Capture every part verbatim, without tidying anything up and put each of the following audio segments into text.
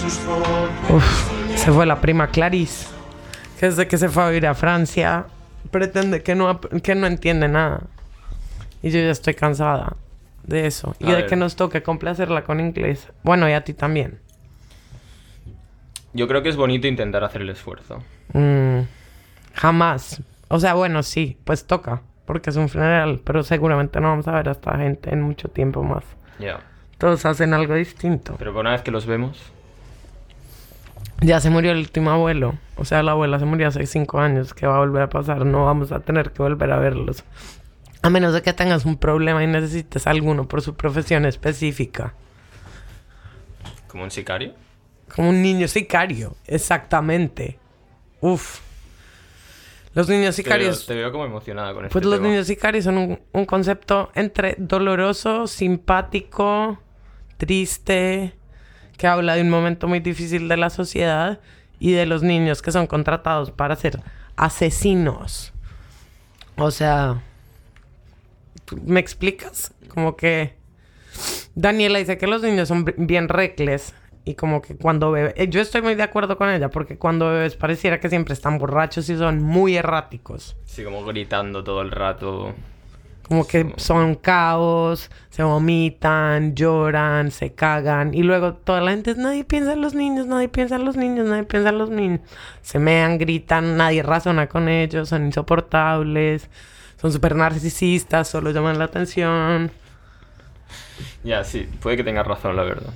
Uf, se fue la prima Clarice, que desde que se fue a vivir a Francia pretende que no, que no entiende nada. Y yo ya estoy cansada de eso. Y A de ver. que nos toque complacerla con inglés. Bueno, y a ti también. Yo creo que es bonito intentar hacer el esfuerzo. Mm, jamás. O sea, bueno, sí, pues toca. Porque es un funeral. Pero seguramente no vamos a ver a esta gente en mucho tiempo más. Ya. Todos hacen algo distinto. Pero una vez que los vemos... Ya se murió el último abuelo. O sea, la abuela se murió hace cinco años. ¿Qué va a volver a pasar? No vamos a tener que volver a verlos. A menos de que tengas un problema y necesites alguno por su profesión específica. ¿Como un sicario? Como un niño sicario. Exactamente. Uf. Los niños sicarios... Te veo, te veo como emocionada con este Pues los tema. niños sicarios son un, un concepto entre doloroso, simpático, triste, que habla de un momento muy difícil de la sociedad y de los niños que son contratados para ser asesinos. O sea, ¿me explicas? Como que Daniela dice que los niños son bien recles y como que cuando beben... eh, Yo estoy muy de acuerdo con ella porque cuando bebes pareciera que siempre están borrachos y son muy erráticos. Sí, como gritando todo el rato. Como que son caos, se vomitan, lloran, se cagan. Y luego toda la gente es, nadie piensa en los niños, nadie piensa en los niños, nadie piensa en los niños. Se mean, gritan, nadie razona con ellos, son insoportables, son súper narcisistas, solo llaman la atención. Ya, sí, puede que tengas razón, la verdad.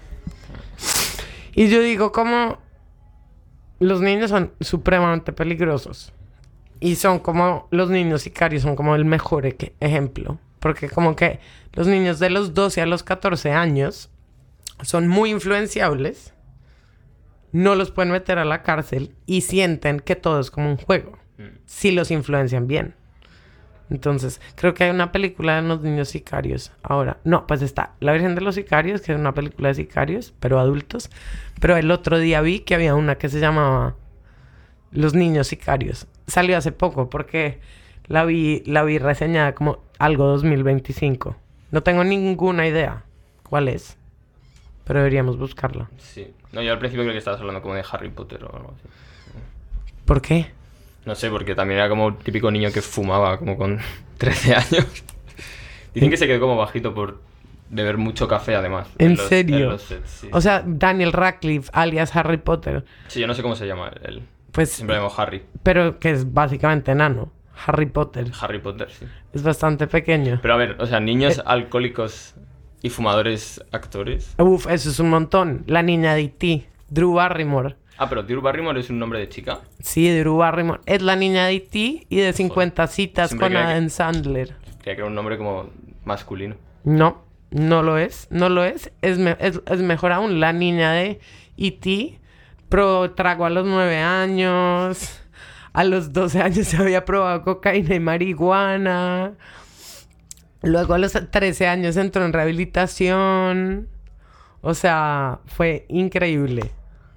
Y yo digo, como los niños son supremamente peligrosos. Y son como, los niños sicarios son como el mejor e- ejemplo. Porque como que los niños de los doce a los catorce años son muy influenciables. No los pueden meter a la cárcel y sienten que todo es como un juego. Mm. Si los influencian bien. Entonces, creo que hay una película de los niños sicarios. Ahora, no, pues está La Virgen de los Sicarios, que es una película de sicarios, pero adultos. Pero el otro día vi que había una que se llamaba Los Niños Sicarios. Salió hace poco porque la vi, la vi reseñada como algo dos mil veinticinco. No tengo ninguna idea cuál es, pero deberíamos buscarla. Sí. No, yo al principio creo que estabas hablando como de Harry Potter o algo así. ¿Por qué? No sé, porque también era como el típico niño que fumaba como con trece años. Dicen que se quedó como bajito por beber mucho café, además. ¿En los- serio? los sets, sí. O sea, Daniel Radcliffe, alias Harry Potter. Sí, yo no sé cómo se llama él. Pues, Siempre le llamo Harry. pero que es básicamente enano. Harry Potter. Harry Potter, sí. Es bastante pequeño. Pero a ver, o sea, niños Eh. alcohólicos y fumadores actores. Uf, eso es un montón. La niña de E T, Drew Barrymore. Ah, pero Drew Barrymore es un nombre de chica. Sí, Drew Barrymore. Es la niña de E T y de cincuenta citas Siempre con creía que- Adam Sandler. Creía que era un nombre como masculino. No, no lo es. No lo es. Es, me- es, es mejor aún. La niña de E T pro trago a los nueve años. A los doce años se había probado cocaína y marihuana. Luego a los trece años entró en rehabilitación. O sea, fue increíble.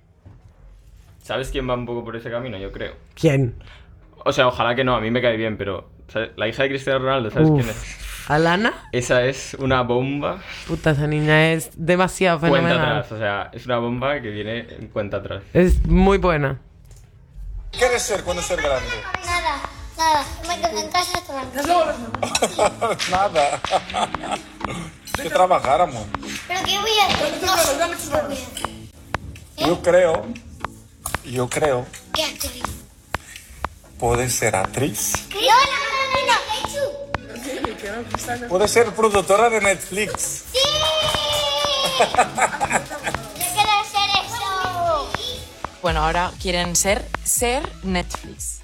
¿Sabes quién va un poco por ese camino? Yo creo. ¿Quién? O sea, ojalá que no, a mí me cae bien, pero... ¿sabes? La hija de Cristiano Ronaldo, ¿sabes Uf. quién es? ¿Alana? Esa es una bomba. Puta, esa niña es demasiado Cuenta fenomenal. atrás, o sea, es una bomba que viene en cuenta atrás. Es muy buena. ¿Qué quieres ser cuando ser grande? Nada, nada. Me quedo en casa trabajando. Nada. Que trabajáramos. ¿Pero qué voy a hacer? No sé qué voy a hacer. Yo creo, yo creo, ¿Qué actriz? puedes ser actriz. No, no, no, no, no. Puedes ser productora de Netflix. ¡Sí! Yo quiero hacer eso. Bueno, ahora quieren ser ser Netflix.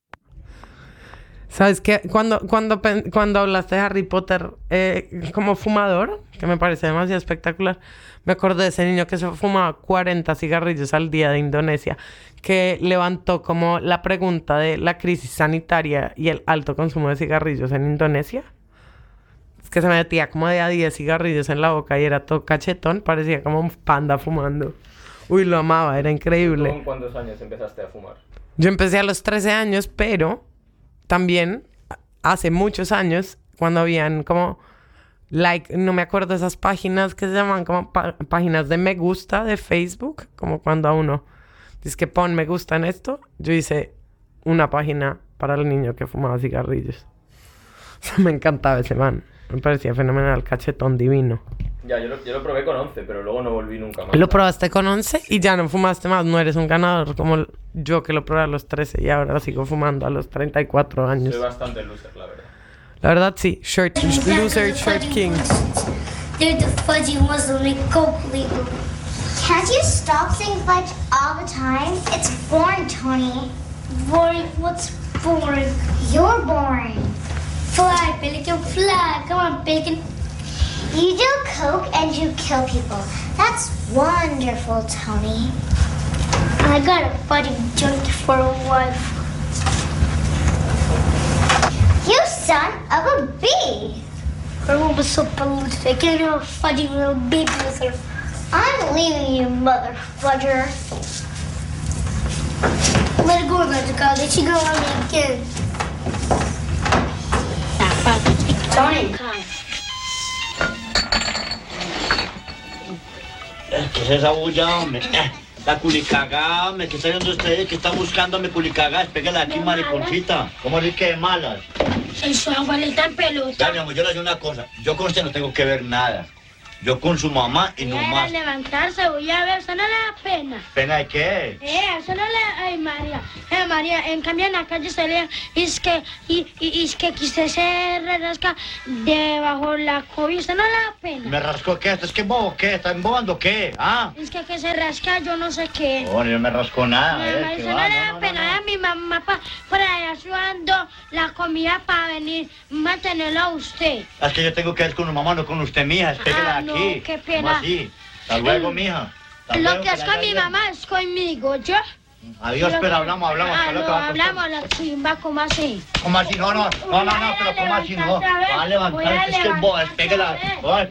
¿Sabes qué? Cuando, cuando, pen- cuando hablaste de Harry Potter eh, como fumador, que me parece demasiado espectacular, me acordé de ese niño que se fumaba cuarenta cigarrillos al día de Indonesia, que levantó como la pregunta de la crisis sanitaria y el alto consumo de cigarrillos en Indonesia. Es que se metía como de a diez cigarrillos en la boca y era todo cachetón, parecía como un panda fumando. Uy, lo amaba, era increíble. ¿Con cuántos años empezaste a fumar? Yo empecé a los trece años, pero también hace muchos años, cuando habían como like, no me acuerdo esas páginas que se llaman como pa- páginas de me gusta de Facebook, como cuando a uno dice que pon me gusta en esto. Yo hice una página para el niño que fumaba cigarrillos. O sea, me encantaba ese man. Me parecía fenomenal, cachetón divino. Ya, yo lo, yo lo probé con once, pero luego no volví nunca más. Lo probaste con once y ya no fumaste más. No eres un ganador como yo que lo probé a los trece y ahora sigo fumando a los treinta y cuatro años. Soy bastante loser, la verdad. La verdad, sí. Shirt, loser, shirt king. They're the fudgy ones that make Coke legal. Can't you stop saying fudge all the time? It's boring, Tony. Boring? What's boring? You're boring. Fly, Pelican, fly. Come on, Pelican. You do coke and you kill people. That's wonderful, Tony. I got a fudgy junkie for a wife. You son of a bee. Her mom was so polluted. I can't have a fudgy little baby with her. I'm leaving you, mother fudger. Let her go, Magical. Did she go on me again? Tony. ¿Qué es esa bulla, hombre? La culicagá, hombre, ¿qué está viendo ustedes? ¿Qué está buscando mi culicagá? Pégala aquí, mariconcita. ¿Cómo es que de malas? En su abuelita en pelota. Ya, mi amor, yo le digo una cosa. Yo con usted no tengo que ver nada. Yo con su mamá y no Voy a más. levantarse, voy a ver, eso no le da pena. ¿Pena de qué? Eh, eso no le... Ay, María. Eh, María, en cambio en la calle se le... Es que... Y, y, es que usted se rasca debajo la cobija, no le da pena. ¿Me rascó qué? ¿Estás que bobo qué? ¿Estás embobando qué? ¿Ah? Es que que se rasca yo no sé qué. No, yo no me rasco nada. Mi eh, mamá, que eso no va, le da no, no, pena. no. A mi mamá pa, por allá sudando la comida para venir mantenerlo a usted. Es que yo tengo que ver con su mamá, no con usted, mija. Pégala Ah, no, aquí. qué pena. ¿Cómo así? Hasta luego, mija. Hasta Lo luego, que es la con mi bien. mamá es conmigo, ¿yo? Adiós, pero hablamos, hablamos. Ah, ¿qué es lo no, que va a pasar? hablamos la chimba, ¿cómo así? ¿Cómo así? No, no, no, no, no, pero ¿cómo así? No, va a levantar, es que vos, pégala.